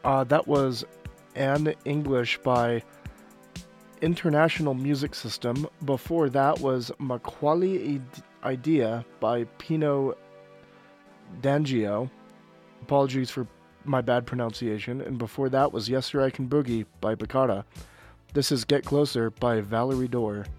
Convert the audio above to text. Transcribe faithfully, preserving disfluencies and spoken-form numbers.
Uh, that was An English by International Music System. Before that was Macaulay Idea by Pino D'Angio. Apologies for my bad pronunciation. And before that was Yesterday I Can Boogie by Bacata. This is Get Closer by Valerie Dorr.